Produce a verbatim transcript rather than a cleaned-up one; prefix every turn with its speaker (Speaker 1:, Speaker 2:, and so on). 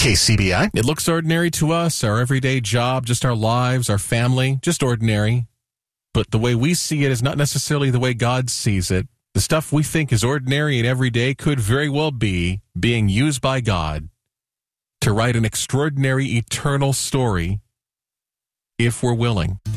Speaker 1: K C B I.
Speaker 2: It looks ordinary to us, our everyday job, just our lives, our family, just ordinary. But the way we see it is not necessarily the way God sees it. The stuff we think is ordinary and everyday could very well be being used by God to write an extraordinary eternal story if we're willing.